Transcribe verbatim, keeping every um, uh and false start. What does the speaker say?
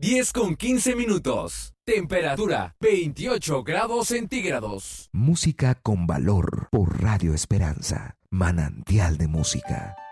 diez con quince minutos. Temperatura veintiocho grados centígrados. Música con valor por Radio Esperanza. Manantial de música.